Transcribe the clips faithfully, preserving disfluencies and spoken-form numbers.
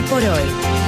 por Hoy.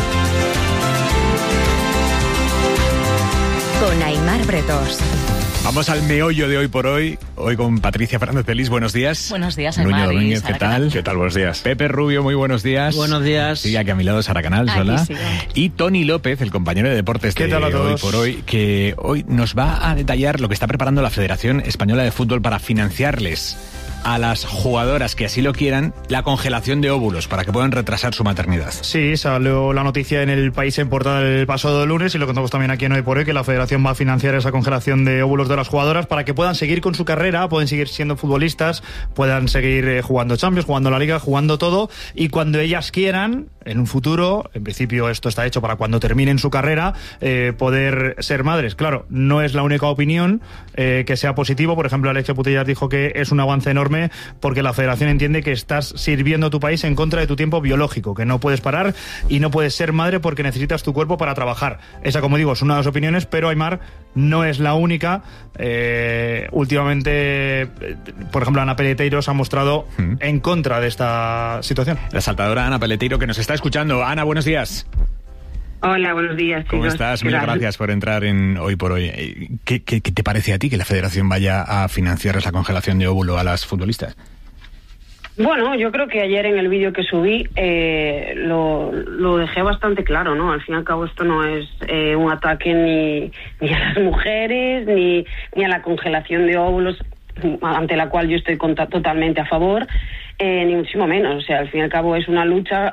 Con Aimar Bretos. Vamos al meollo de Hoy por Hoy. Hoy con Patricia Fernández de Lis, buenos días. Buenos días, Aimar. Nuño Domínguez, ¿qué tal? ¿Qué tal? Buenos días. Pepe Rubio, muy buenos días. Buenos días. Sigue aquí a mi lado Sara Canal, hola. Y Tony López, el compañero de deportes de Hoy por Hoy, que hoy nos va a detallar lo que está preparando la Federación Española de Fútbol para financiarles a las jugadoras que así lo quieran la congelación de óvulos para que puedan retrasar su maternidad. Sí, salió la noticia en El País en portada el pasado lunes y lo contamos también aquí en Hoy por Hoy, que la Federación va a financiar esa congelación de óvulos de las jugadoras para que puedan seguir con su carrera, pueden seguir siendo futbolistas, puedan seguir eh, jugando Champions, jugando la Liga, jugando todo, y cuando ellas quieran, en un futuro, en principio esto está hecho para cuando terminen su carrera, eh, poder ser madres. Claro, no es la única opinión eh, que sea positivo. Por ejemplo, Alexia Putellas dijo que es un avance enorme porque la Federación entiende que estás sirviendo a tu país en contra de tu tiempo biológico, que no puedes parar y no puedes ser madre porque necesitas tu cuerpo para trabajar. Esa, como digo, es una de las opiniones, pero Aimar no es la única. Eh, últimamente, por ejemplo, Ana Peleteiro se ha mostrado ¿Mm? en contra de esta situación. La saltadora Ana Peleteiro, que nos está escuchando. Ana, buenos días. Hola, buenos días, chicos. ¿Cómo estás? Muchas gracias por entrar en Hoy por Hoy. ¿Qué, qué, ¿Qué te parece a ti que la Federación vaya a financiar esa congelación de óvulo a las futbolistas? Bueno, yo creo que ayer en el vídeo que subí eh, lo, lo dejé bastante claro, ¿no? Al fin y al cabo esto no es eh, un ataque ni, ni a las mujeres, ni, ni a la congelación de óvulos, ante la cual yo estoy contra, totalmente a favor, eh, ni muchísimo menos. O sea, al fin y al cabo es una lucha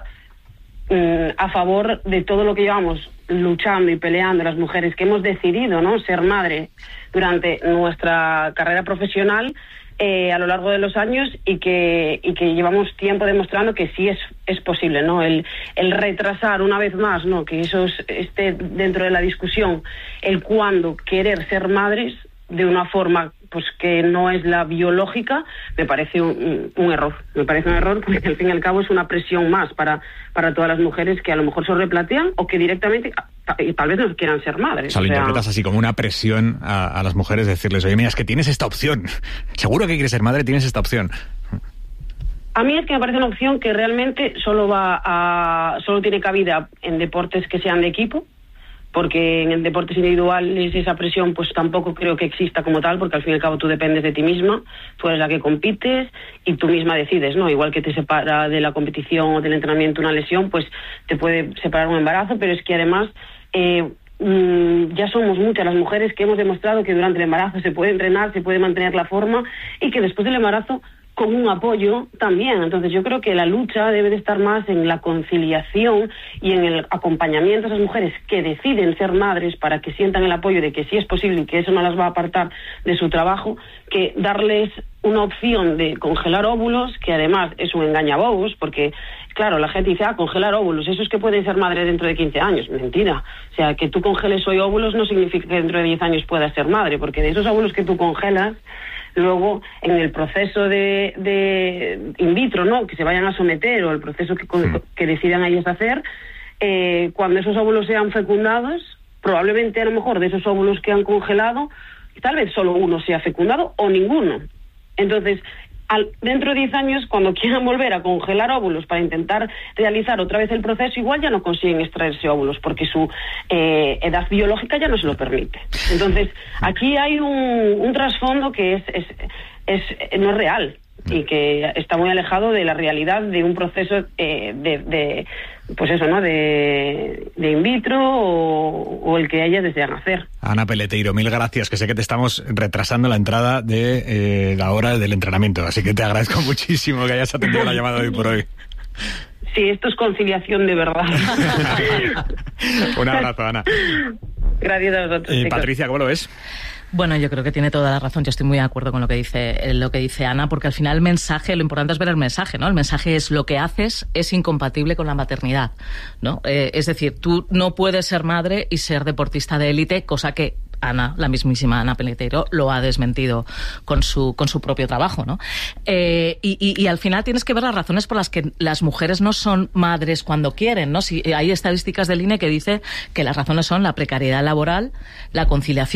a favor de todo lo que llevamos luchando y peleando las mujeres que hemos decidido, ¿no?, ser madre durante nuestra carrera profesional eh, a lo largo de los años y que y que llevamos tiempo demostrando que sí es es posible, ¿no? El el retrasar una vez más, ¿no?, que eso es, esté dentro de la discusión, el cuándo querer ser madres de una forma pues que no es la biológica, me parece un, un error. Me parece un error porque al fin y al cabo es una presión más para, para todas las mujeres que a lo mejor se replantean o que directamente tal vez no quieran ser madres. O sea, lo o sea, interpretas así como una presión a, a las mujeres, decirles, oye, mira, es que tienes esta opción. Seguro que quieres ser madre, tienes esta opción. A mí es que me parece una opción que realmente solo va a, solo tiene cabida en deportes que sean de equipo, porque en el deportes individuales esa presión pues tampoco creo que exista como tal, porque al fin y al cabo tú dependes de ti misma, tú eres la que compites y tú misma decides, ¿no? Igual que te separa de la competición o del entrenamiento una lesión, pues te puede separar un embarazo, pero es que además eh, mmm, ya somos muchas las mujeres que hemos demostrado que durante el embarazo se puede entrenar, se puede mantener la forma y que después del embarazo con un apoyo también. Entonces yo creo que la lucha debe de estar más en la conciliación y en el acompañamiento a esas mujeres que deciden ser madres para que sientan el apoyo de que sí es posible y que eso no las va a apartar de su trabajo, que darles una opción de congelar óvulos, que además es un engañabobos, porque claro, la gente dice, ah, congelar óvulos, eso es que pueden ser madre dentro de quince años. Mentira. O sea, que tú congeles hoy óvulos no significa que dentro de diez años puedas ser madre, porque de esos óvulos que tú congelas, luego en el proceso de, de in vitro, ¿no?, que se vayan a someter, o el proceso que, que decidan ellos hacer, eh, cuando esos óvulos sean fecundados, probablemente a lo mejor de esos óvulos que han congelado, tal vez solo uno sea fecundado o ninguno. Entonces, al, dentro de diez años, cuando quieran volver a congelar óvulos para intentar realizar otra vez el proceso, igual ya no consiguen extraerse óvulos porque su eh, edad biológica ya no se lo permite. Entonces, aquí hay un, un trasfondo que es, es, es no es real y que está muy alejado de la realidad de un proceso eh, de, de pues eso, ¿no?, de, de in vitro o, o el que ellas desean hacer. Ana Peleteiro, mil gracias, que sé que te estamos retrasando la entrada de eh, la hora del entrenamiento, así que te agradezco muchísimo que hayas atendido la llamada de Hoy por Hoy. Sí, esto es conciliación de verdad. Un abrazo, Ana. Gracias a vosotros. Eh, Patricia, ¿cómo lo ves? Bueno, yo creo que tiene toda la razón. Yo estoy muy de acuerdo con lo que dice lo que dice Ana, porque al final el mensaje, lo importante es ver el mensaje, ¿no? El mensaje es lo que haces es incompatible con la maternidad, ¿no? Eh, es decir, tú no puedes ser madre y ser deportista de élite, cosa que Ana, la mismísima Ana Peleteiro, lo ha desmentido con su con su propio trabajo, ¿no? Eh, y, y, y al final tienes que ver las razones por las que las mujeres no son madres cuando quieren, ¿no? Si hay estadísticas del I N E que dice que las razones son la precariedad laboral, la conciliación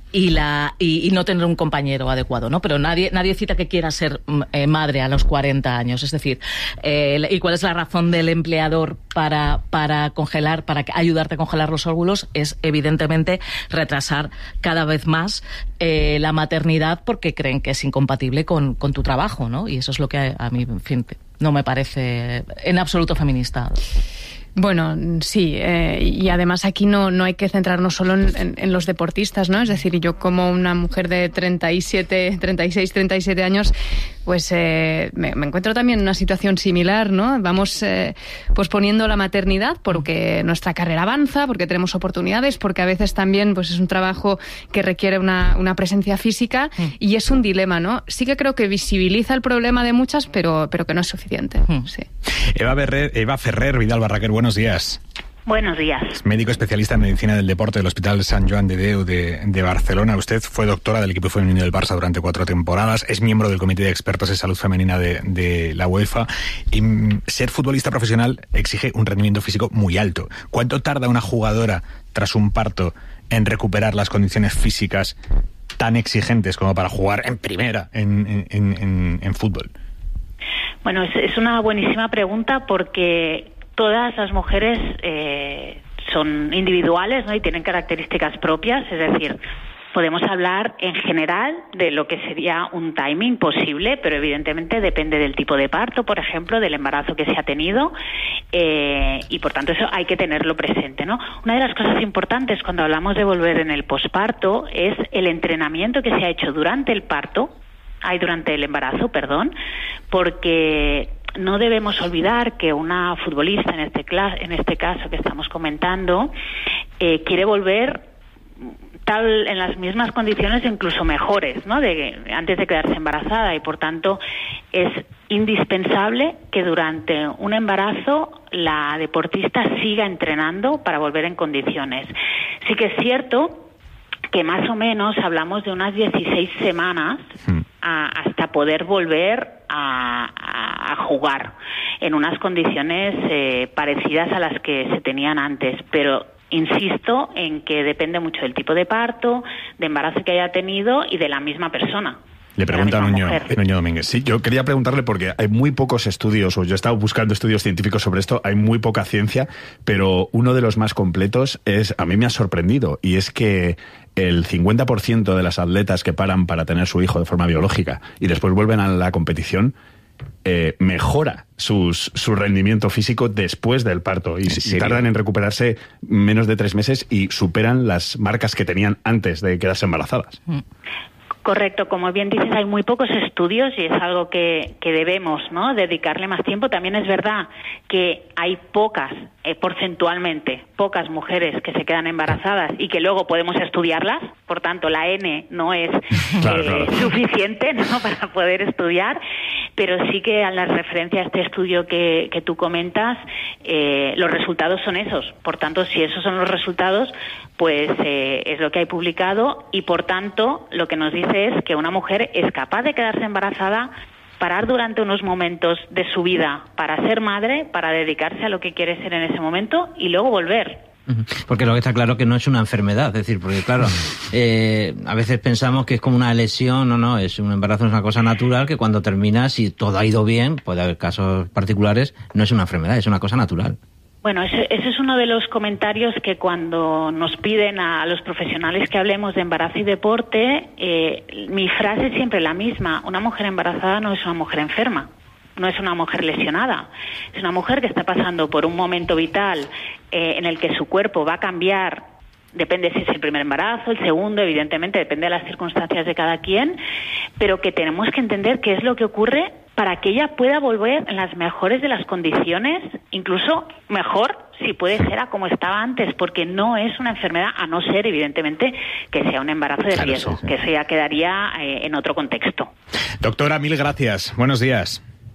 y la y, y no tener un compañero adecuado, ¿no? Pero nadie nadie cita que quiera ser eh, madre a los cuarenta años. Es decir, eh, ¿y cuál es la razón del empleador para para congelar, para ayudarte a congelar los óvulos? Es evidentemente retrasar cada vez más eh, la maternidad porque creen que es incompatible con, con tu trabajo, ¿no? Y eso es lo que a, a mí, en fin, no me parece en absoluto feminista. Bueno, sí, eh, y además aquí no, no hay que centrarnos solo en, en, en los deportistas, ¿no? Es decir, yo como una mujer de treinta y siete, treinta y seis, treinta y siete años, pues eh, me, me encuentro también en una situación similar, ¿no? Vamos eh, posponiendo la maternidad porque nuestra carrera avanza, porque tenemos oportunidades, porque a veces también pues es un trabajo que requiere una, una presencia física mm. y es un dilema, ¿no? Sí que creo que visibiliza el problema de muchas, pero, pero que no es suficiente, mm. sí. Eva, Berrer, Eva Ferrer Vidal Barraquer, buenos días. Buenos días. Es médico especialista en medicina del deporte del Hospital Sant Joan de Déu de, de Barcelona. Usted fue doctora del equipo femenino del Barça durante cuatro temporadas, es miembro del Comité de Expertos en Salud Femenina de, de la UEFA y mm, ser futbolista profesional exige un rendimiento físico muy alto. ¿Cuánto tarda una jugadora tras un parto en recuperar las condiciones físicas tan exigentes como para jugar en primera en, en, en, en fútbol? Bueno, es, es una buenísima pregunta porque todas las mujeres eh, son individuales, ¿no? Y tienen características propias, es decir, podemos hablar en general de lo que sería un timing posible, pero evidentemente depende del tipo de parto, por ejemplo, del embarazo que se ha tenido, eh, y por tanto eso hay que tenerlo presente, ¿no? Una de las cosas importantes cuando hablamos de volver en el posparto es el entrenamiento que se ha hecho durante el parto, hay durante el embarazo, perdón, porque no debemos olvidar que una futbolista, en este, en este caso que estamos comentando, eh, quiere volver tal en las mismas condiciones, incluso mejores, ¿no? De, antes de quedarse embarazada, y por tanto es indispensable que durante un embarazo la deportista siga entrenando para volver en condiciones. Sí que es cierto que más o menos hablamos de unas dieciséis semanas a, hasta poder volver a, a, a jugar en unas condiciones eh, parecidas a las que se tenían antes, pero insisto en que depende mucho del tipo de parto, de embarazo que haya tenido y de la misma persona. Le pregunta a Nuño, Nuño Domínguez. Sí, yo quería preguntarle porque hay muy pocos estudios, o yo he estado buscando estudios científicos sobre esto, hay muy poca ciencia, pero uno de los más completos es, a mí me ha sorprendido, y es que el cincuenta por ciento de las atletas que paran para tener su hijo de forma biológica y después vuelven a la competición, eh, mejora sus, su rendimiento físico después del parto y, y tardan en recuperarse menos de tres meses y superan las marcas que tenían antes de quedarse embarazadas. Mm. Correcto, como bien dices, hay muy pocos estudios y es algo que, que debemos, ¿no?, dedicarle más tiempo. También es verdad que hay pocas, eh, porcentualmente, pocas mujeres que se quedan embarazadas y que luego podemos estudiarlas, por tanto la N no es claro, eh, claro. suficiente, ¿no?, para poder estudiar, pero sí que a la referencia a este estudio que, que tú comentas, eh, los resultados son esos. Por tanto, si esos son los resultados, pues eh, es lo que hay publicado y por tanto lo que nos dice es que una mujer es capaz de quedarse embarazada, parar durante unos momentos de su vida para ser madre, para dedicarse a lo que quiere ser en ese momento y luego volver. Porque lo que está claro que no es una enfermedad, es decir, porque claro, eh, a veces pensamos que es como una lesión, no, no, es un embarazo, es una cosa natural que cuando termina, si todo ha ido bien, puede haber casos particulares, no es una enfermedad, es una cosa natural. Bueno, ese, ese es uno de los comentarios que cuando nos piden a los profesionales que hablemos de embarazo y deporte, eh, mi frase es siempre la misma: una mujer embarazada no es una mujer enferma, no es una mujer lesionada, es una mujer que está pasando por un momento vital eh, en el que su cuerpo va a cambiar. Depende si es el primer embarazo, el segundo, evidentemente, depende de las circunstancias de cada quien, pero que tenemos que entender qué es lo que ocurre para que ella pueda volver en las mejores de las condiciones, incluso mejor si puede ser a como estaba antes, porque no es una enfermedad, a no ser, evidentemente, que sea un embarazo de riesgo, claro, sí, sí. que eso ya quedaría eh, en otro contexto. Doctora, mil gracias. Buenos días.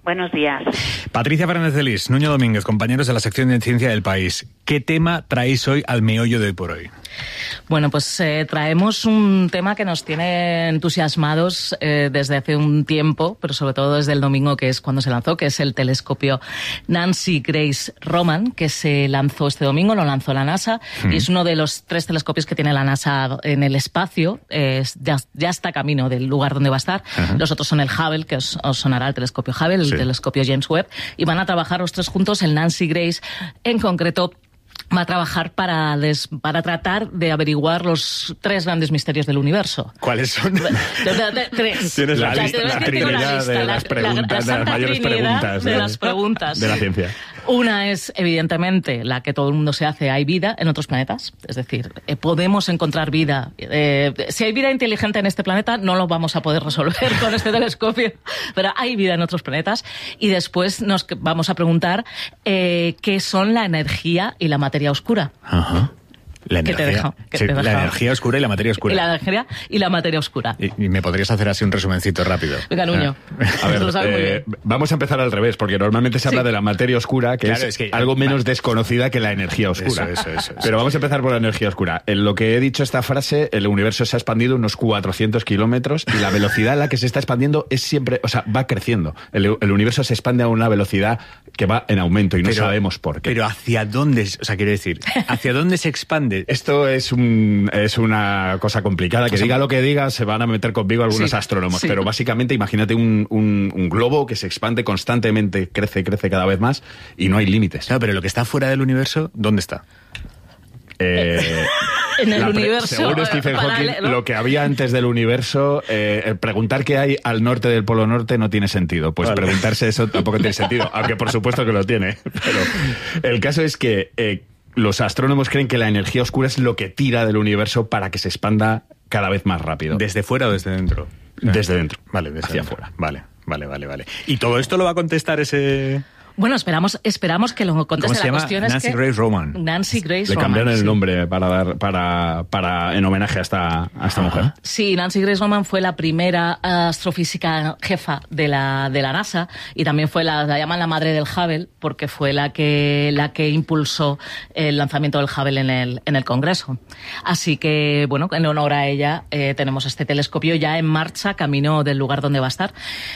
Buenos días. Patricia Fernández de Lis, Nuño Domínguez, compañeros de la sección de Ciencia del País. ¿Qué tema traéis hoy al meollo de Hoy por Hoy? Bueno, pues eh, traemos un tema que nos tiene entusiasmados eh, desde hace un tiempo, pero sobre todo desde el domingo, que es cuando se lanzó, que es el telescopio Nancy Grace Roman, que se lanzó este domingo, lo lanzó la NASA, mm. y es uno de los tres telescopios que tiene la NASA en el espacio. Eh, ya, ya está camino del lugar donde va a estar. Uh-huh. Los otros son el Hubble, que os, os sonará, el telescopio Hubble, el sí. telescopio James Webb, y van a trabajar los tres juntos. El Nancy Grace, en concreto, va a trabajar para, des, para tratar de averiguar los tres grandes misterios del universo. ¿Cuáles son? De, de, de, tres. Tienes la, la, lista, la, la trinidad de las preguntas, la, la, la de las mayores preguntas de, de las preguntas de la ciencia. Una es, evidentemente, la que todo el mundo se hace: ¿hay vida en otros planetas? Es decir, eh, ¿podemos encontrar vida? Eh, si hay vida inteligente en este planeta, no lo vamos a poder resolver con este telescopio, pero hay vida en otros planetas. Y después nos vamos a preguntar eh, qué son la energía y la materia oscura. Ajá. La energía, te deja, sí, te deja. La energía oscura y la materia oscura. Y la energía y la materia oscura. Y, y me podrías hacer así un resumencito rápido. Venga, Nuño. A ver, eh, vamos a empezar al revés, porque normalmente se habla sí. de la materia oscura, que, claro, es, es que algo menos vale. desconocida que la energía oscura. Eso, eso, eso, eso, Pero vamos a empezar por la energía oscura. En lo que he dicho esta frase, el universo se ha expandido unos cuatrocientos kilómetros y la velocidad a la que se está expandiendo es siempre, o sea, va creciendo. El, el universo se expande a una velocidad que va en aumento y no pero, sabemos por qué. Pero ¿hacia dónde? O sea, quiero decir, ¿hacia dónde se expande? Esto es Un, es una cosa complicada, que o sea, diga lo que diga, se van a meter conmigo algunos sí, astrónomos, sí. pero básicamente imagínate un, un, un globo que se expande constantemente, crece, crece cada vez más y no hay límites. Claro, pero lo que está fuera del universo, ¿dónde está? Eh, en el universo. Según Stephen Hawking, ¿no? Lo que había antes del universo, eh, preguntar qué hay al norte del Polo Norte no tiene sentido. Pues vale. preguntarse eso tampoco tiene sentido, aunque por supuesto que lo tiene. Pero el caso es que eh, los astrónomos creen que la energía oscura es lo que tira del universo para que se expanda cada vez más rápido. ¿Desde fuera o desde dentro? Desde dentro. Vale, desde hacia dentro. afuera. Vale, vale, vale, vale. ¿Y todo esto lo va a contestar ese...? Bueno, esperamos esperamos que lo conteste. ¿Cómo se la llama? cuestión Nancy es que Grace Roman. Nancy Grace Le Roman. cambiaron el sí. nombre para dar para para en homenaje a esta a esta mujer. Sí, Nancy Grace Roman fue la primera astrofísica jefa de la de la NASA y también fue la, la llaman la madre del Hubble porque fue la que la que impulsó el lanzamiento del Hubble en el en el Congreso. Así que bueno, en honor a ella eh, tenemos este telescopio ya en marcha, camino del lugar donde va a estar.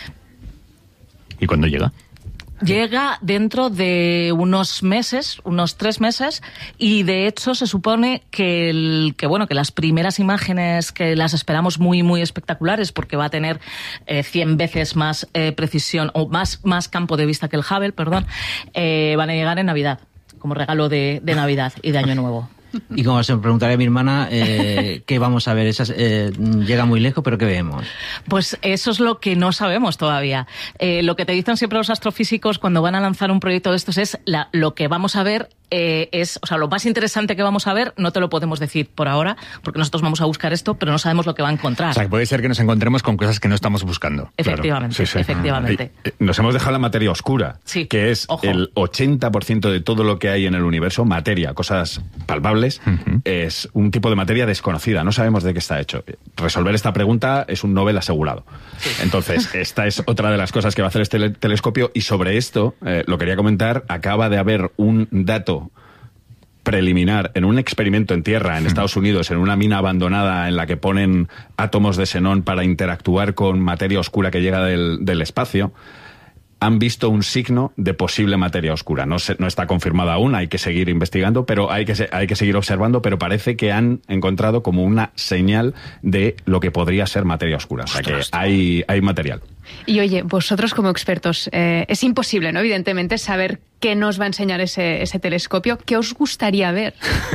¿Y cuándo llega? Llega dentro de unos meses, unos tres meses, y de hecho se supone que el, que bueno que las primeras imágenes que las esperamos muy muy espectaculares porque va a tener eh, cien veces más eh, precisión o más más campo de vista que el Hubble, perdón, eh, van a llegar en Navidad como regalo de, de Navidad y de Año Nuevo. Y como se preguntaré a mi hermana, eh, ¿qué vamos a ver? Esas, eh, llega muy lejos, pero ¿qué vemos? Pues eso es lo que no sabemos todavía. Eh, lo que te dicen siempre los astrofísicos cuando van a lanzar un proyecto de estos es la, lo que vamos a ver eh, es, o sea, lo más interesante que vamos a ver no te lo podemos decir por ahora, porque nosotros vamos a buscar esto, pero no sabemos lo que va a encontrar. O sea, que puede ser que nos encontremos con cosas que no estamos buscando. Efectivamente, claro. sí, sí. efectivamente. Y, nos hemos dejado la materia oscura, sí. que es Ojo. el ochenta por ciento de todo lo que hay en el universo, materia, cosas palpables, uh-huh. es un tipo de materia desconocida, no sabemos de qué está hecho. Resolver esta pregunta es un Nobel asegurado. Sí. Entonces, esta es otra de las cosas que va a hacer este telescopio, y sobre esto, eh, lo quería comentar, acaba de haber un dato preliminar en un experimento en tierra en Estados Unidos, en una mina abandonada en la que ponen átomos de xenón para interactuar con materia oscura que llega del, del espacio. Han visto un signo de posible materia oscura. No, se, no está confirmada aún, hay que seguir investigando, pero hay que, se, hay que seguir observando, pero parece que han encontrado como una señal de lo que podría ser materia oscura. O sea que hay, hay material. Y oye, vosotros como expertos, eh, es imposible, ¿no? Evidentemente, saber qué nos va a enseñar ese, ese telescopio. ¿Qué os gustaría ver?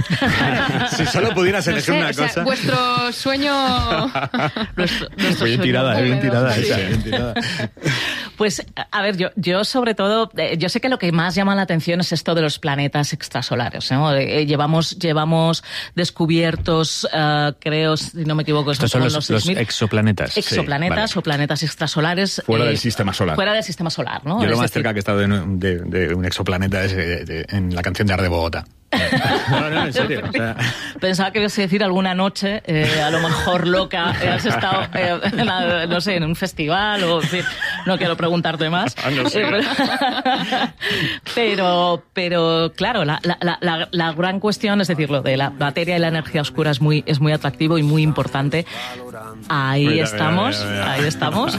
Si solo pudieras elegir no sé, una o cosa. Sea, vuestro sueño... nuestro, nuestro bien sueño tirada, húmedo, bien tirada, sí. esa, bien tirada. Pues, a ver, yo, yo sobre todo, eh, yo sé que lo que más llama la atención es esto de los planetas extrasolares, ¿no? Eh, llevamos, llevamos descubiertos, uh, creo, si no me equivoco, estos son los, los, los exoplanetas. Exoplanetas sí, vale. o planetas extrasolares. Fuera eh, del sistema solar. Fuera del sistema solar, ¿no? Yo lo es más decir, cerca que he estado de, de, de un exoplaneta es de, de, en la canción de Ar de Bogotá. No, no, en serio. O sea... Pensaba que ibas a decir alguna noche, eh, a lo mejor loca, eh, has estado, eh, en la, no sé, en un festival o, en fin, no quiero preguntarte más. Ah, no sé. Eh, pero, pero, claro, la, la, la, la gran cuestión, es decir, lo de la materia y la energía oscura es muy, es muy atractivo y muy importante. Ahí mira, estamos, mira, mira, mira. ahí estamos.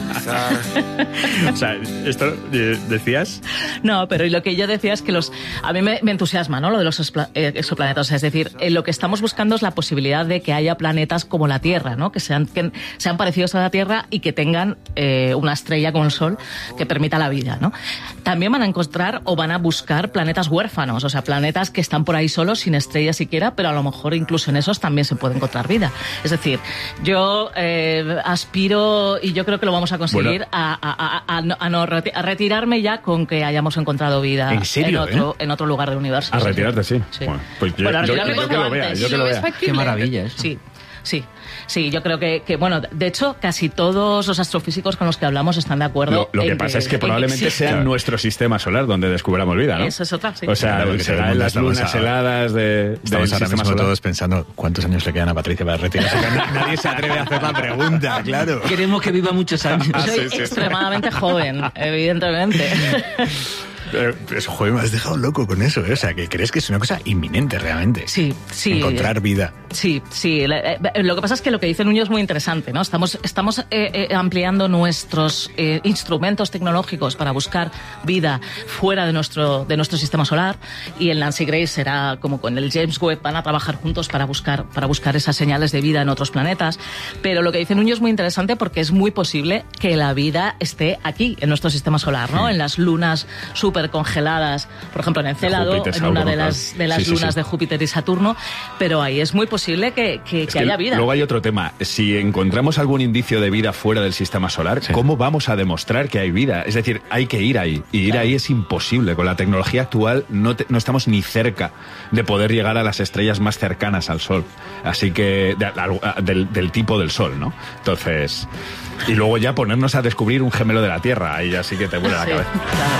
O sea, ¿esto eh, decías? No, pero lo que yo decía es que los, a mí me, me entusiasma, ¿no? Lo de los exoplanetas. Es decir, eh, lo que estamos buscando es la posibilidad de que haya planetas como la Tierra, ¿no? Que sean, que sean parecidos a la Tierra y que tengan eh, una estrella como el Sol que permita la vida, ¿no? También van a encontrar o van a buscar planetas huérfanos, o sea, planetas que están por ahí solos, sin estrellas siquiera, pero a lo mejor incluso en esos también se puede encontrar vida. Es decir, yo eh, aspiro, y yo creo que lo vamos a conseguir, bueno. a, a, a, a, no, a, no, a retirarme ya con que hayamos encontrado vida ¿En, serio, en, otro, eh? en otro lugar del universo. A retirarte, sí. sí. Bueno, pues yo, bueno, yo, yo, yo, yo que lo vea, yo que lo vea. Qué maravilla eso. Sí, sí. Sí, yo creo que, que, bueno, de hecho, casi todos los astrofísicos con los que hablamos están de acuerdo. Lo, lo que pasa que, es que probablemente sea en nuestro sistema solar donde descubramos vida, ¿no? Eso es otra, sí. O sea, claro, será en las lunas a... heladas de, estamos ahora mismo solar. Todos pensando cuántos años le quedan a Patricia para retirarse. Nadie se atreve a hacer la pregunta, claro. Queremos que viva muchos años. Ah, Soy sí, sí. extremadamente joven, evidentemente. Eso, joder, me has dejado loco con eso, ¿eh? O sea, que crees que es una cosa inminente realmente. Sí, sí. Encontrar vida. Sí, sí. Lo que pasa es que lo que dice Nuño es muy interesante, ¿no? Estamos, estamos eh, eh, ampliando nuestros eh, instrumentos tecnológicos para buscar vida fuera de nuestro, de nuestro sistema solar, y el Nancy Grace será como con el James Webb, van a trabajar juntos para buscar, para buscar esas señales de vida en otros planetas. Pero lo que dice Nuño es muy interesante porque es muy posible que la vida esté aquí, en nuestro sistema solar, ¿no? Sí. En las lunas super congeladas, por ejemplo en Encélado, Júpiter, en una de las, de las sí, lunas sí, sí. de Júpiter y Saturno, pero ahí es muy posible que, que, que, que haya vida. Luego hay otro tema, si encontramos algún indicio de vida fuera del sistema solar, sí. ¿cómo vamos a demostrar que hay vida? Es decir, hay que ir ahí, y ir claro. ahí es imposible. Con la tecnología actual no, te, no estamos ni cerca de poder llegar a las estrellas más cercanas al Sol, así que de, de, del, del tipo del Sol, ¿no? Entonces, y luego ya ponernos a descubrir un gemelo de la Tierra, ahí ya sí que te vuela sí, la cabeza. Claro.